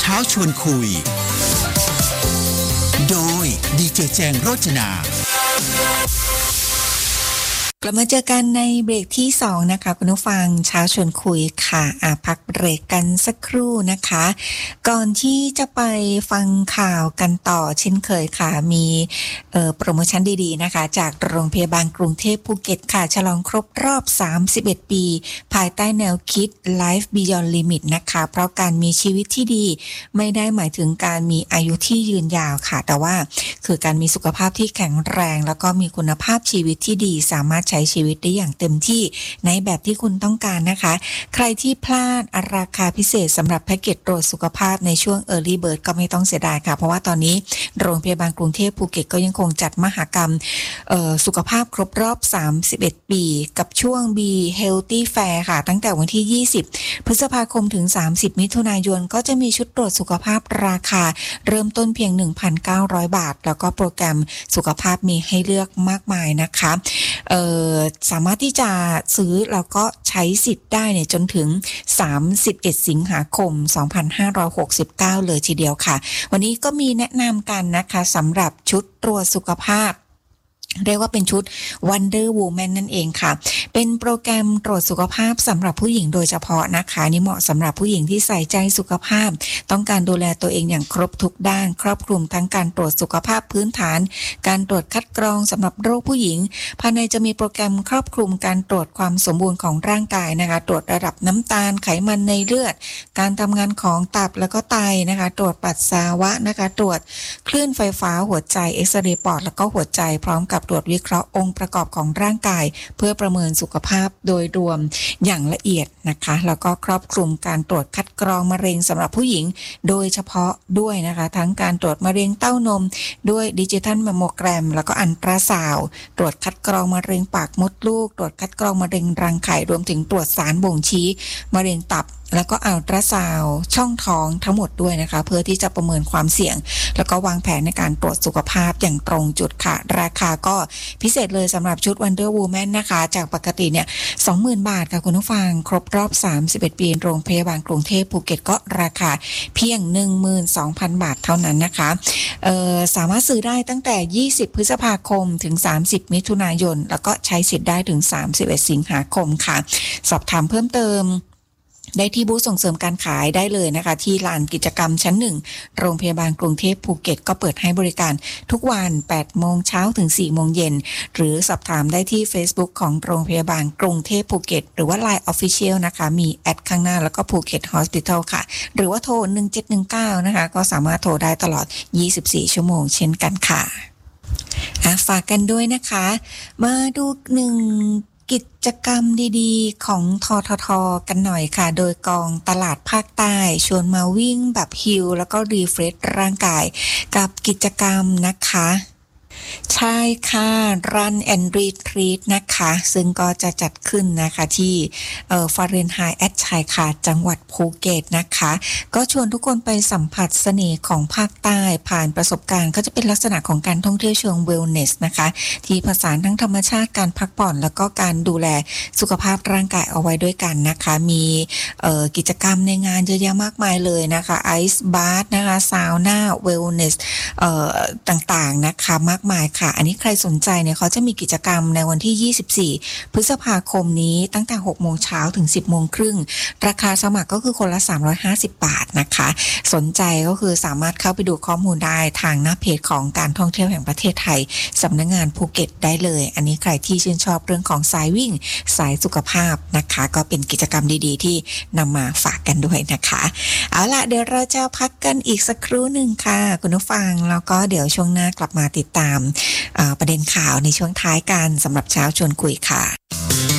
ช้าชวนคุยโดยดีเจแจงโรจนากลับมาเจอกันในเบรกที่2นะคะคุณผู้ฟังเช้าชวนคุยค่ะพักเบรกกันสักครู่นะคะก่อนที่จะไปฟังข่าวกันต่อเช่นเคยค่ะมีโปรโมชั่นดีๆนะคะจากโรงพยาบาลกรุงเทพภูเก็ตค่ะฉลองครบรอบ31ปีภายใต้แนวคิด Life Beyond Limit นะคะเพราะการมีชีวิตที่ดีไม่ได้หมายถึงการมีอายุที่ยืนยาวค่ะแต่ว่าคือการมีสุขภาพที่แข็งแรงแล้วก็มีคุณภาพชีวิตที่ดีสามารถใช้ชีวิตได้อย่างเต็มที่ในแบบที่คุณต้องการนะคะใครที่พลาดราคาพิเศษสำหรับแพ็กเกจตรวจสุขภาพในช่วง Early Bird ก็ไม่ต้องเสียดายค่ะเพราะว่าตอนนี้โรงพยาบาลกรุงเทพภูเก็ตก็ยังคงจัดมหกรรมสุขภาพครบรอบ31ปีกับช่วง Be Healthy Fair ค่ะตั้งแต่วันที่20พฤษภาคมถึง30มิถุนายนก็จะมีชุดตรวจสุขภาพราคาเริ่มต้นเพียง 1,900 บาทแล้วก็โปรแกรมสุขภาพมีให้เลือกมากมายนะคะสามารถที่จะซื้อแล้วก็ใช้สิทธิ์ได้เนี่ยจนถึง31สิงหาคม2569เลยทีเดียวค่ะวันนี้ก็มีแนะนำกันนะคะสำหรับชุดตรวจสุขภาพเรียกว่าเป็นชุด Wonder Woman นั่นเองค่ะเป็นโปรแกรมตรวจสุขภาพสำหรับผู้หญิงโดยเฉพาะนะคะนี่เหมาะสำหรับผู้หญิงที่ใส่ใจสุขภาพต้องการดูแลตัวเองอย่างครบทุกด้านครอบคลุมทั้งการตรวจสุขภาพพื้นฐานการตรวจคัดกรองสำหรับโรคผู้หญิงภายในจะมีโปรแกรมครอบคลุมการตรวจความสมบูรณ์ของร่างกายนะคะตรวจระดับน้ำตาลไขมันในเลือดการทำงานของตับแล้วก็ไตนะคะตรวจปัสสาวะนะคะตรวจคลื่นไฟฟ้าหัวใจเอ็กซเรย์ปอดแล้วก็หัวใจพร้อมกับตรวจวิเคราะห์องค์ประกอบของร่างกายเพื่อประเมินสุขภาพโดยรวมอย่างละเอียดนะคะแล้วก็ครอบคลุมการตรวจคัดกรองมะเร็งสำหรับผู้หญิงโดยเฉพาะด้วยนะคะทั้งการตรวจมะเร็งเต้านมด้วยดิจิทัลแมมโมแกรมแล้วก็อัลตราซาวด์ตรวจคัดกรองมะเร็งปากมดลูกตรวจคัดกรองมะเร็งรังไข่รวมถึงตรวจสารบ่งชี้มะเร็งตับแล้วก็อัลตราซาวด์ช่องท้องทั้งหมดด้วยนะคะเพื่อที่จะประเมินความเสี่ยงแล้วก็วางแผนในการตรวจสุขภาพอย่างตรงจุดค่ะราคาก็พิเศษเลยสำหรับชุด Wonder Woman นะคะจากปกติเนี่ย 20,000 บาทค่ะคุณผู้ฟังครบรอบ31ปีโรงพยาบาลกรุงเทพภูเก็ตก็ราคาเพียง 12,000 บาทเท่านั้นนะคะสามารถซื้อได้ตั้งแต่20พฤษภาคมถึง30มิถุนายนแล้วก็ใช้สิทธิ์ได้ถึง31สิงหาคมค่ะสอบถามเพิ่มเติมได้ที่บูธส่งเสริมการขายได้เลยนะคะที่ลานกิจกรรมชั้น1โรงพยาบาลกรุงเทพภูเก็ตก็เปิดให้บริการทุกวัน 8 โมงเช้าถึง 4 โมงเย็นหรือสอบถามได้ที่ Facebook ของโรงพยาบาลกรุงเทพภูเก็ตหรือว่า LINE Official นะคะมีแอดข้างหน้าแล้วก็ภูเก็ต Hospital ค่ะหรือว่าโทร1719นะคะก็สามารถโทรได้ตลอด24ชั่วโมงเช่นกันค่ะฝากกันด้วยนะคะมาดูกิจกรรมดีๆของททท.กันหน่อยค่ะโดยกองตลาดภาคใต้ชวนมาวิ่งแบบฮิลแล้วก็รีเฟรชร่างกายกับกิจกรรมนะคะใช่ค่ะ Run and Retreat นะคะซึ่งก็จะจัดขึ้นนะคะที่ฟาเรนไฮต์แอทชายคาจังหวัดภูเก็ตนะคะก็ชวนทุกคนไปสัมผัสเสน่ห์ของภาคใต้ผ่านประสบการณ์ก็จะเป็นลักษณะของการท่องเที่ยวเชิงเวลเนสนะคะที่ผสานทั้งธรรมชาติการพักผ่อนแล้วก็การดูแลสุขภาพร่างกายเอาไว้ด้วยกันนะคะมีกิจกรรมในงานเยอะแยะมากมายเลยนะคะไอซ์บาร์นะคะซาวน่าเวลเนสต่างๆนะคะมากมายค่ะอันนี้ใครสนใจเนี่ยเขาจะมีกิจกรรมในวันที่24พฤษภาคมนี้ตั้งแต่ 6 โมงเช้าถึง 10 โมงครึ่งราคาสมัครก็คือคนละ350 บาทนะคะสนใจก็คือสามารถเข้าไปดูข้อมูลได้ทางหน้าเพจของการท่องเที่ยวแห่งประเทศไทยสำนักงานภูเก็ตได้เลยอันนี้ใครที่ชื่นชอบเรื่องของสายวิ่งสายสุขภาพนะคะก็เป็นกิจกรรมดีๆที่นำมาฝากกันด้วยนะคะเอาล่ะเดี๋ยวเราจะพักกันอีกสักครู่หนึ่งค่ะคุณผู้ฟังแล้วก็เดี๋ยวช่วงหน้ากลับมาติดตามประเด็นข่าวในช่วงท้ายกันสำหรับเช้าชวนคุยค่ะ